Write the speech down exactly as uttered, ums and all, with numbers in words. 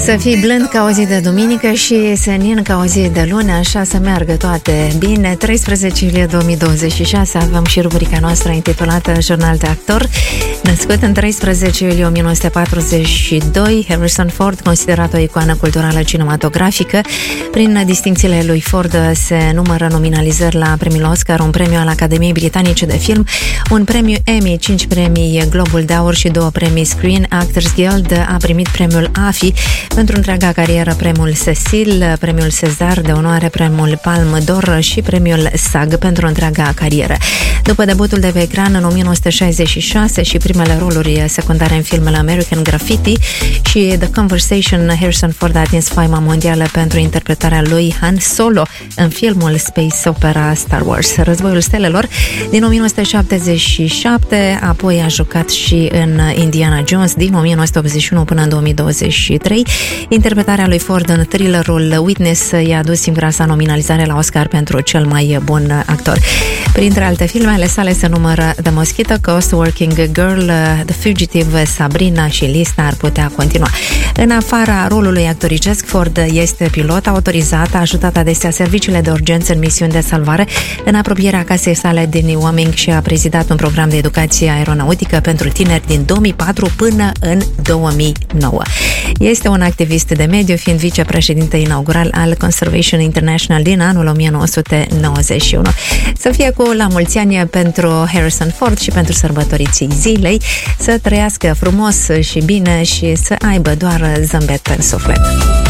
Să fii blând ca o zi de duminică și senin ca o zi de luni, așa să meargă toate bine. treisprezece iulie două mii douăzeci și șase avem și rubrica noastră intitulată Jurnal de actor. Născut în treisprezece iulie o mie nouă sute patruzeci și doi, Harrison Ford, considerat o icoană culturală cinematografică. Prin distincțiile lui Ford se numără nominalizări la premiul Oscar, un premiu al Academiei Britanice de Film, un premiu Emmy, cinci premii Globul de Aur și două premii Screen Actors Guild. A primit premiul A F I pentru întreaga carieră, premiul Cecil, premiul Cezar de onoare, premiul Palme d'Or și premiul S A G pentru întreaga carieră. După debutul de pe ecran în o mie nouă sute șaizeci și șase și primele roluri secundare în filmele American Graffiti și The Conversation, Harrison Ford a atins faima mondială pentru interpretarea lui Han Solo în filmul space opera Star Wars, Războiul Stelelor, din o mie nouă sute șaptezeci și șapte, apoi a jucat și în Indiana Jones din o mie nouă sute optzeci și unu până în două mii douăzeci și trei. Interpretarea lui Ford în thrillerul Witness i-a adus singura sa nominalizare la Oscar pentru cel mai bun actor. Printre alte filme ale sale se numără The Mosquito Coast, Working Girl, The Fugitive, Sabrina și lista ar putea continua. În afara rolului actoricesc, Ford este pilot autorizat, a ajutat adesea serviciile de urgență în misiuni de salvare în apropierea casei sale din Wyoming și a prezidat un program de educație aeronautică pentru tineri din două mii patru până în două mii nouă. Este un activist de mediu, fiind vicepreședinte inaugural al Conservation International din anul o mie nouă sute nouăzeci și unu. Să fie cu la mulți ani pentru Harrison Ford și pentru sărbătoriții zilei, să trăiască frumos și bine și să aibă doar zâmbet în suflet.